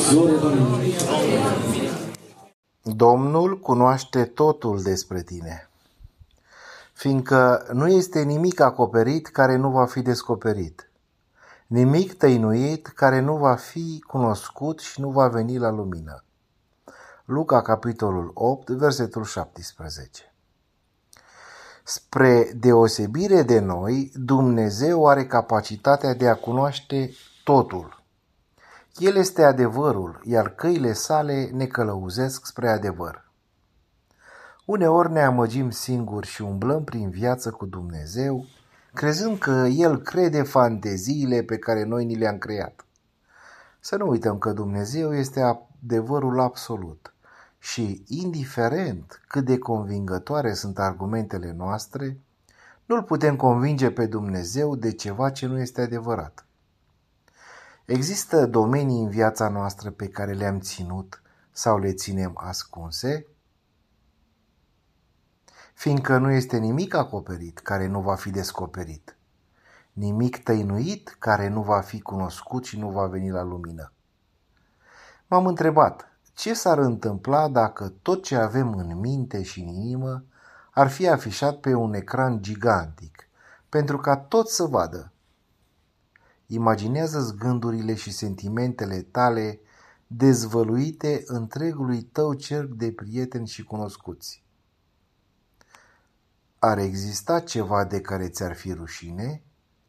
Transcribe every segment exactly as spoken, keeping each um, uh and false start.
Domnul cunoaște totul despre tine, fiindcă nu este nimic acoperit care nu va fi descoperit, nimic tăinuit care nu va fi cunoscut și nu va veni la lumină. Luca, capitolul opt, versetul șaptesprezece. Spre deosebire de noi, Dumnezeu are capacitatea de a cunoaște totul. El este adevărul, iar căile sale ne călăuzesc spre adevăr. Uneori ne amăgim singuri și umblăm prin viață cu Dumnezeu, crezând că El crede fanteziile pe care noi ni le-am creat. Să nu uităm că Dumnezeu este adevărul absolut și, indiferent cât de convingătoare sunt argumentele noastre, nu-L putem convinge pe Dumnezeu de ceva ce nu este adevărat. Există domenii în viața noastră pe care le-am ținut sau le ținem ascunse? Fiindcă nu este nimic acoperit care nu va fi descoperit, nimic tăinuit care nu va fi cunoscut și nu va veni la lumină. M-am întrebat, ce s-ar întâmpla dacă tot ce avem în minte și în inimă ar fi afișat pe un ecran gigantic, pentru ca toți să vadă? Imaginează-ți gândurile și sentimentele tale dezvăluite întregului tău cerc de prieteni și cunoscuți. Ar exista ceva de care ți-ar fi rușine?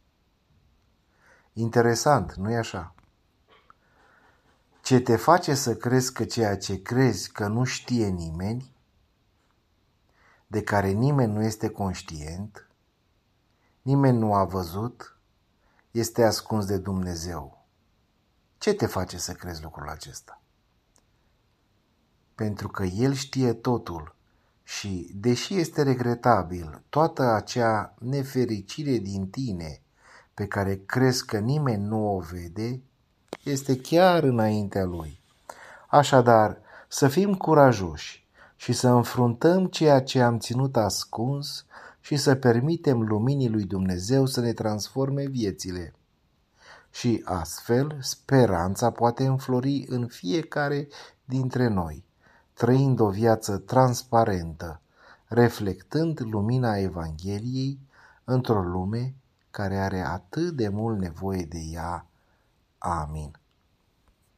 Interesant, nu-i așa? Ce te face să crezi că ceea ce crezi că nu știe nimeni, de care nimeni nu este conștient, nimeni nu a văzut, este ascuns de Dumnezeu. Ce te face să crezi lucrul acesta? Pentru că El știe totul și, deși este regretabil toată acea nefericire din tine pe care crezi că nimeni nu o vede, este chiar înaintea Lui. Așadar, să fim curajoși și să înfruntăm ceea ce am ținut ascuns și să permitem luminii lui Dumnezeu să ne transforme viețile. Și astfel, speranța poate înflori în fiecare dintre noi, trăind o viață transparentă, reflectând lumina Evangheliei într-o lume care are atât de mult nevoie de ea. Amin.